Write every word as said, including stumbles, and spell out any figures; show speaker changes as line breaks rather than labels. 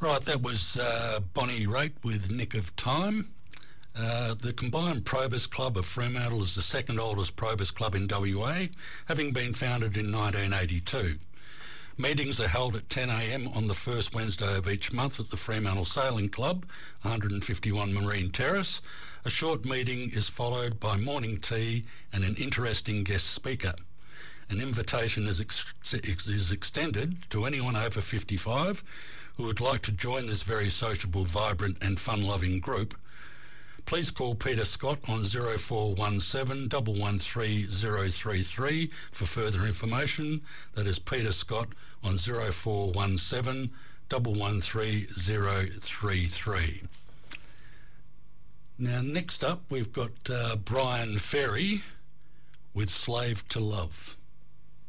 Right, that was uh, Bonnie Raitt with Nick of Time. Uh, the Combined Probus Club of Fremantle is the second oldest Probus club in W A, having been founded in nineteen eighty-two. Meetings are held at ten a m on the first Wednesday of each month at the Fremantle Sailing Club, one fifty-one Marine Terrace. A short meeting is followed by morning tea and an interesting guest speaker. An invitation is, ex- is extended to anyone over fifty-five who would like to join this very sociable, vibrant and fun-loving group. Please call Peter Scott on zero four one seven, one one three, zero three three for further information. That is Peter Scott on zero four one seven, one one three, zero three three. Now, next up, we've got uh, Brian Ferry with Slave to Love.